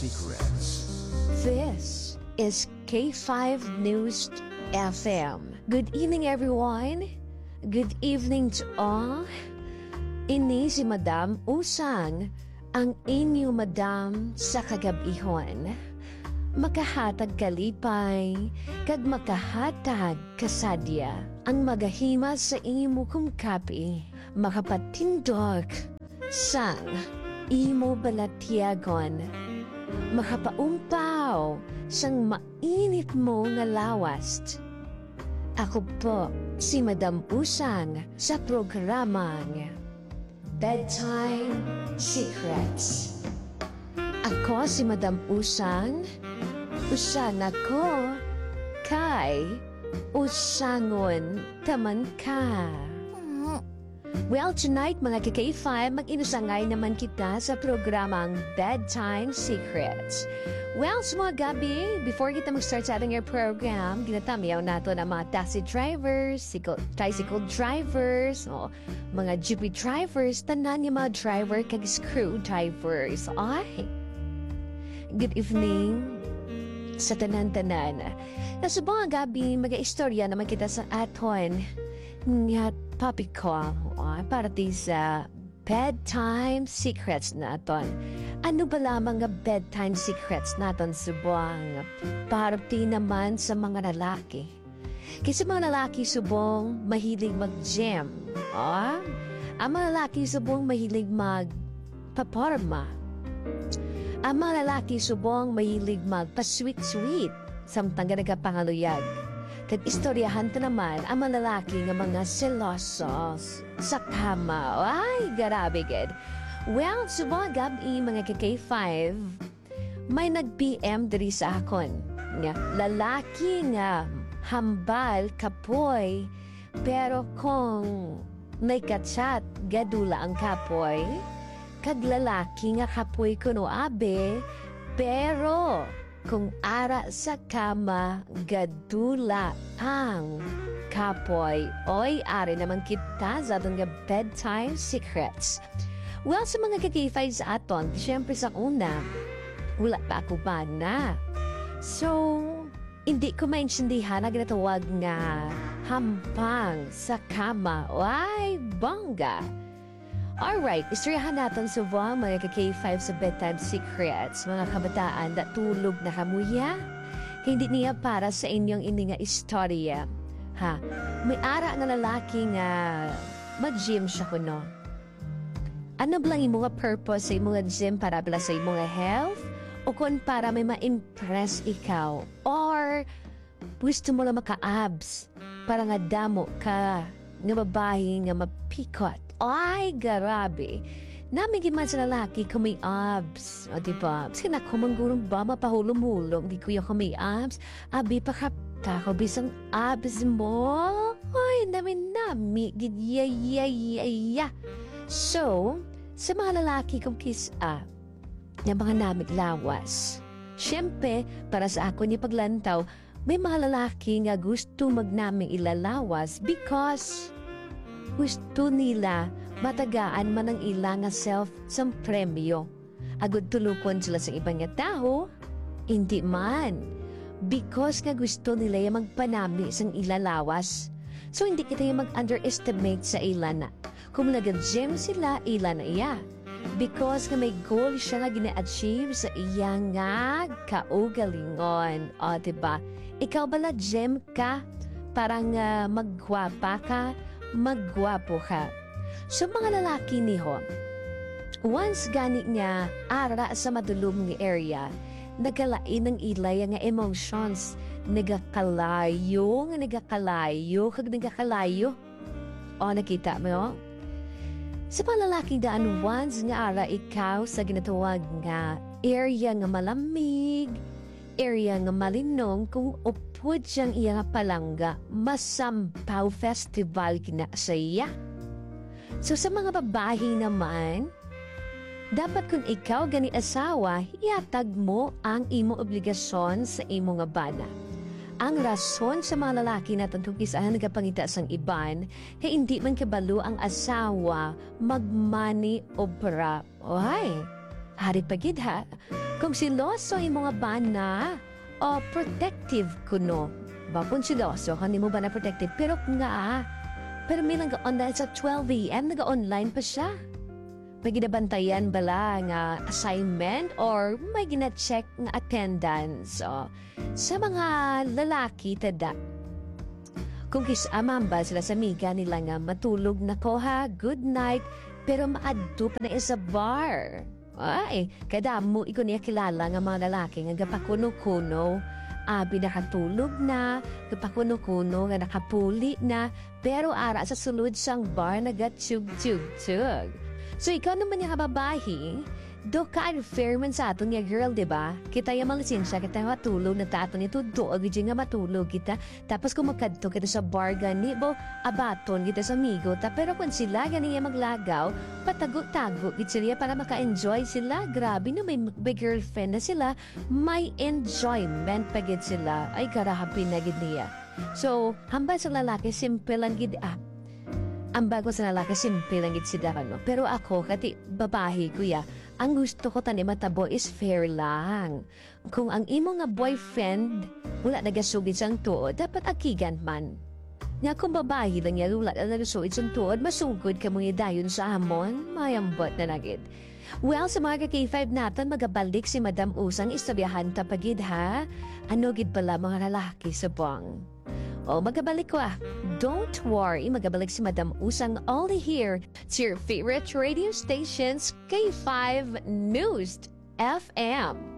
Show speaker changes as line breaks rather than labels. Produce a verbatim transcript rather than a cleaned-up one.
Secrets.
This is K five News F M. Good evening, everyone. Good evening to all. Ini si Madam Usang, ang inyo Madam sa kagabihon. Makahatag kalipay, kag makahatag kasadya. Ang magahima sa imo kong kapi, makapatindog sang imo balatyagon. Makapaumpaw sang mainit mo nga lawas. Ako po si Madam Usang sa programang Bedtime Secrets. Ako si Madam Usang. Usang ako kay usangon taman ka. Well, tonight mga K five, mag-inusangay naman kita sa programang Bedtime Secrets. Well, sa mga gabi, before kita mag-start sa ating program, ginatamiyaw nato ng mga taxi drivers, tricycle, tricycle drivers, o mga jeepy drivers, tanan yung mga driver kag screw drivers. Ay! Good evening sa tanan-tanan. Nasa mga gabi, mag-istorya naman kita sa aton nga topic ko, uh, para di sa bedtime secrets naton. Ano ba lamang nga bedtime secrets naton subong? Parati naman sa mga lalaki. Kasi mga lalaki subong mahilig mag-gym. Uh, ang mga lalaki subong mahilig mag-paporma. Ang mga lalaki subong mahilig magpa-sweet-sweet. Samtang ganaga pangaluyag. Kag istoryahan to naman ang mga lalaki nga mga selosos sa kama. Ay, garabe gid. Well, sa mga gabi, mga K five, may nag-P M diri sa akon. Nga, lalaki nga hambal kapoy, pero kung may kachat, gadula ang kapoy. Kag lalaki nga kapoy kuno abe, pero kung ara sa kama, gadula ang kapoy. Oy, ari naman kita sa atong nga bedtime secrets. Well, sa mga kakifay sa aton, siyempre sa una, wala pa ako ba na. So, hindi ko maintindihan na ginatawag nga hampang sa kama. Ay, bongga! Alright, istoryahan natin sa buwang mga K five sa bedtime secrets, mga kabataan na tulog na kamuya. Hindi niya para sa inyong ini nga istorya. Ha, may ara nga lalaki nga mag-gym siya kuno. Ano ba lang yung mga purpose sa mga gym para bala sa mga health? O kung para may ma-impress ikaw? Or gusto mo lang maka-abs para nga damo ka nga babae nga mapikot? Ay, garabe. Namin giman sa lalaki kung may abs. O, diba? Kasi na kumanggurong ba, mapahulong-hulong. Di kuya kung may abs. Abi, pakapta ko bisang abs mo. Ay, nami-nami. Gidya-ya-ya-ya. So, sa mga lalaki kong kisa, yung mga namit lawas. Siyempre, para sa ako ni paglantaw, may mga lalaki nga gusto magnaming ilalawas because gusto nila matagaan man ang ilang self sa premyo. Agad tulukon sila sa ibang nga tao, hindi man. Because nga gusto nila yung magpanami sa ilalawas. So hindi kita yung mag-underestimate sa ilan na. Kung nag-gym sila, ilan na iya. Because nga may goal siya nga gina-achieve sa iya nga kaugalingon. O, diba? Ikaw bala gym ka? Parang uh, maggwapa ka? Maggwapo ka. So mga lalaki niho, once gani nga ara sa madulom nga area, nagalain ng ilay nga emotions, nagakalayo, nga nagakalayo, kag nagakalayo. O, nakita mo? Sa mga lalaki daan once nga ara ikaw sa ginatawag nga area nga malamig, area nga malinong, kung upod siyang iya nga palangga, masampaw festival kina sa iya. So sa mga babae naman, dapat kung ikaw gani asawa, iatag mo ang imo obligasyon sa imo nga bana. Ang rason sa mga lalaki na tungkisahan nagapangita sang iban, kaya hindi man kabalo ang asawa magmani obra. Oy, hari pagid ha. Kung siloso yung mga bana, o protective kuno. Ba kung siloso, hindi mo ba na protective? Pero nga, pero may nag-online sa twelve a m, nag-online pa siya. May ginabantayan bala nga assignment or may gina-check nga attendance. O, sa mga lalaki, tada. Kung kisamamba sila sa miga nila nga matulog na ko ha, good night, pero maadto pa na sa bar. Ay, kada mo iko niya kilala nga mga lalaki nga gapakuno-kuno, abi nakatulog na, gapakuno-kuno nga nakapuli na, pero ara sa sulod sang bar nagatsyug-tsyug-tsyug. So ikaw naman yung babae, do ka unfair man sa aton nga girl, diba? Kita yung malisensya, kita yung matulog na tato nito doog, di nga matulog kita. Tapos kung magkadto kita sa bar gani, bo, abaton kita sa amigo ta. Pero kung sila gani yung maglagaw, patago-tago git sila para maka-enjoy sila. Grabe na may, may girlfriend na sila, may enjoyment pagit sila. Ay, karahapi na gid niya. So, hambal sa lalaki, simple lang gid ah. Ang bago sa lalaki, simple lang gid sila kano. Pero ako, kati babae kuya, ang gusto ko tani matabo is fair lang. Kung ang imo nga boyfriend wala nagasugid sang tuod, dapat akigan man. Nga kung babae lang yan, wala na nagasugid sang tuod, masugod ka mong dayon sa amon, mayambot na nagid. Well, sa mga ka-K five natin, magabalik si Madam Usang istoryahan tapagid ha. Ano gid pala mga lalaki sa bang? O magabalik ko ah. Don't worry, magabalik si Madam Usang only here to your favorite radio stations, K five News F M.